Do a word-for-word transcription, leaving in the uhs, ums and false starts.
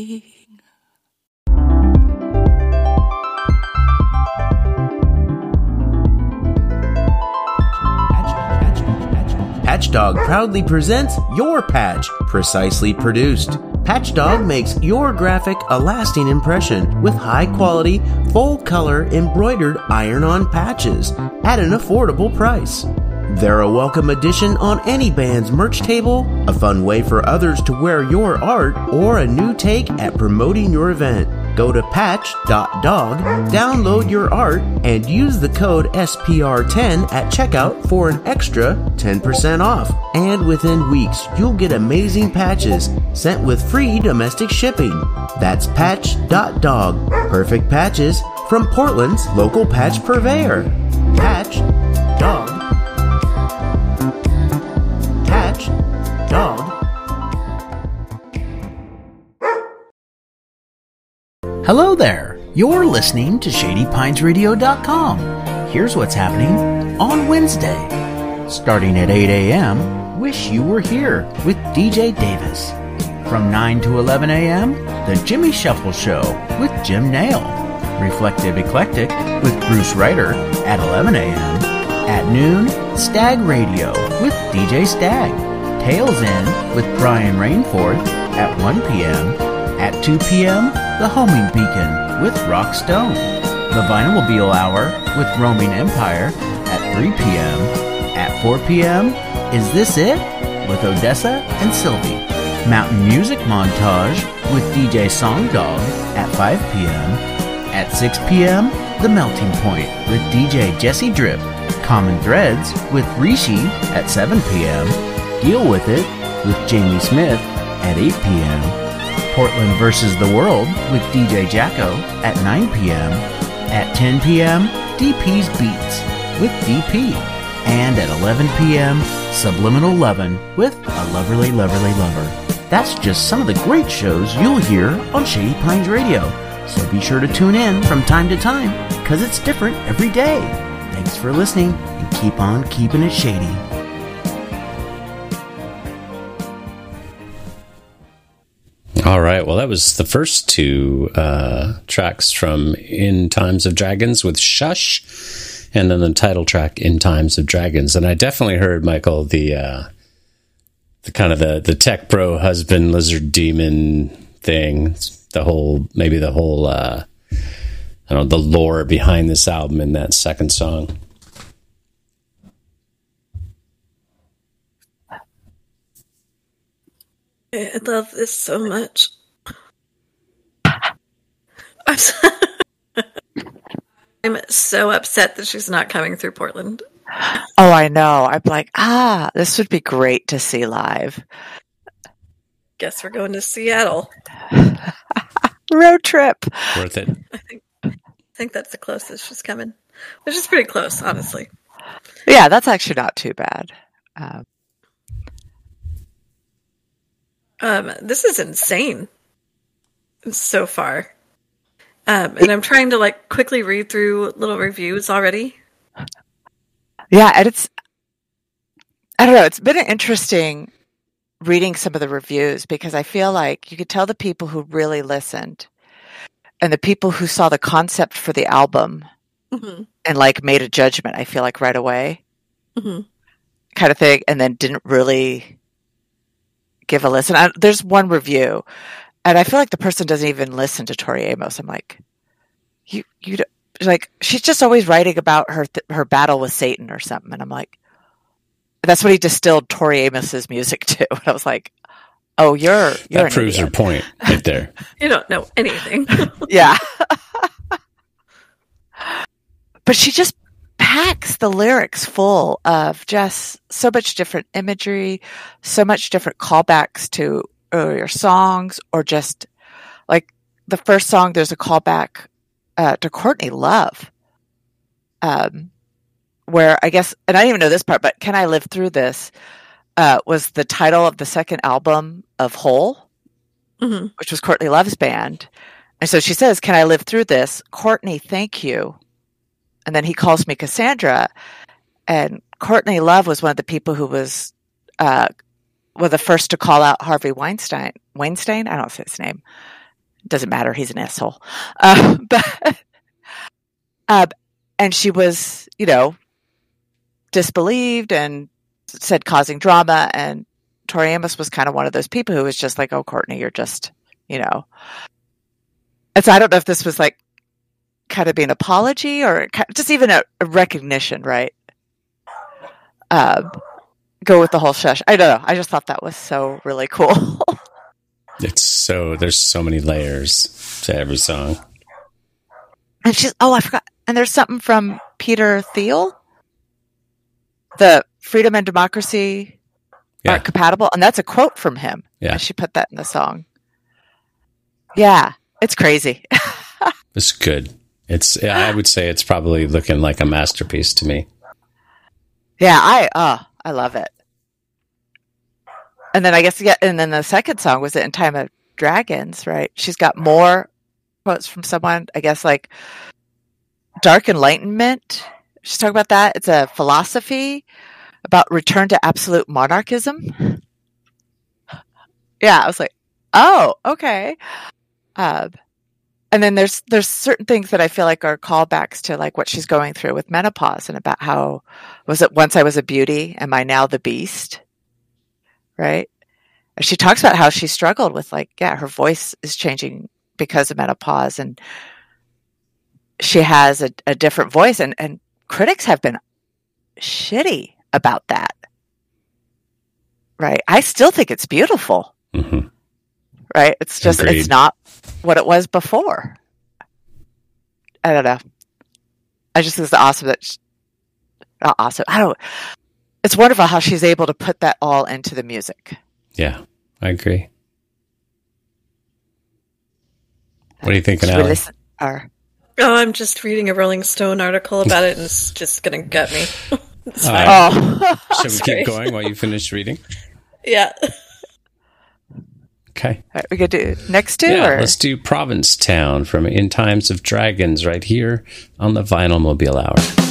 Patchdog proudly presents Your Patch, precisely produced. Patchdog makes your graphic a lasting impression with high-quality, full-color embroidered iron-on patches at an affordable price. They're a welcome addition on any band's merch table, a fun way for others to wear your art, or a new take at promoting your event. Go to patch dot dog, download your art, and use the code S P R ten at checkout for an extra ten percent off. And within weeks, you'll get amazing patches sent with free domestic shipping. That's patch dot dog. Perfect patches from Portland's local patch purveyor. Patch Dog. Patch Dog. Hello there. You're listening to Shady Pines Radio dot com. Here's what's happening on Wednesday. Starting at eight a.m., Wish You Were Here with D J Davis. From nine to eleven a.m., The Jimmy Shuffle Show with Jim Nail. Reflective Eclectic with Bruce Ryder at eleven a.m. At noon, Stag Radio with D J Stag. Tails In with Brian Rainforth at one p.m. At two p.m., The Homing Beacon with Rock Stone. The Vinylmobile Hour with Roaming Empire at three p.m. At four p.m., Is This It? With Odessa and Sylvie. Mountain Music Montage with D J Song Dog at five p.m. At six p.m., The Melting Point with D J Jesse Drip. Common Threads with Rishi at seven p.m. Deal With It with Jamie Smith at eight p.m. Portland versus the World with D J Jacko at nine p.m. At ten p.m., D P's Beats with D P. And at eleven p.m., Subliminal Lovin' with A Loverly Loverly Lover. That's just some of the great shows you'll hear on Shady Pines Radio. So be sure to tune in from time to time, because it's different every day. Thanks for listening, and keep on keeping it shady. All right. Well, that was the first two uh, tracks from In Times of Dragons with Shush, and then the title track In Times of Dragons. And I definitely heard, Michael, the uh, the kind of the, the tech bro husband lizard demon thing, the whole, maybe the whole, uh, I don't know, the lore behind this album in that second song. I love this so much. I'm so, I'm so upset that she's not coming through Portland. Oh, I know. I'm like, ah, this would be great to see live. Guess we're going to Seattle. Road trip. Worth it. I think, I think that's the closest she's coming, which is pretty close, honestly. Yeah, that's actually not too bad. Um, Um, this is insane so far. Um, and I'm trying to like quickly read through little reviews already. Yeah, and it's, I don't know, it's been interesting reading some of the reviews because I feel like you could tell the people who really listened and the people who saw the concept for the album mm-hmm. and like made a judgment, I feel like right away mm-hmm. kind of thing, and then didn't really give a listen. I, there's one review, and I feel like the person doesn't even listen to Tori Amos. I'm like, you, you, like she's just always writing about her th- her battle with Satan or something, and I'm like, that's what he distilled Tori Amos's music to. And I was like, oh, you're, you're that proves idiot. her point right there. You don't know anything. Yeah, but she just packs the lyrics full of just so much different imagery, so much different callbacks to earlier songs, or just like the first song, there's a callback uh, to Courtney Love, um, where I guess, and I didn't even know this part, but Can I Live Through This uh, was the title of the second album of Hole, mm-hmm. which was Courtney Love's band. And so she says, can I live through this? Courtney, thank you. And then he calls me Cassandra. And Courtney Love was one of the people who was uh, were the first to call out Harvey Weinstein. Weinstein? I don't say his name. Doesn't matter. He's an asshole. Uh, but, uh, and she was, you know, disbelieved and said causing drama. And Tori Amos was kind of one of those people who was just like, oh, Courtney, you're just, you know. And so I don't know if this was like kind of being an apology or just even a, a recognition, right? Uh, go with the whole shush. I don't know. I just thought that was so really cool. It's so, there's so many layers to every song. And she's, oh, I forgot. And there's something from Peter Thiel, the Freedom and Democracy Yeah. aren't compatible. And that's a quote from him. Yeah. And she put that in the song. Yeah. It's crazy. It's good. It's, yeah, I would say it's probably looking like a masterpiece to me. Yeah. I, uh, I love it. And then I guess, yeah, and then the second song was it In Time of Dragons, right? She's got more quotes from someone, I guess, like Dark Enlightenment. She's talking about that. It's a philosophy about return to absolute monarchism. Yeah, I was like, oh, okay. Uh, and then there's there's certain things that I feel like are callbacks to like what she's going through with menopause and about how was it once I was a beauty, am I now the beast? Right? And she talks about how she struggled with like, yeah, her voice is changing because of menopause and she has a, a different voice and, and critics have been shitty about that. Right? I still think it's beautiful. Mm-hmm. Right? It's just, Agreed. it's not what it was before. I don't know. I just think it's awesome that, she, not awesome. I don't, it's wonderful how she's able to put that all into the music. Yeah, I agree. What are you thinking, Should we Allie? listen? Or, Oh, I'm just reading a Rolling Stone article about it, and it's just going to gut me. It's All fine. right. oh, Should we Sorry. keep going while you finish reading? Yeah. Okay. all right, we could do next two, Yeah, or let's do Provincetown from In Times of Dragons right here on the Vinyl Mobile Hour.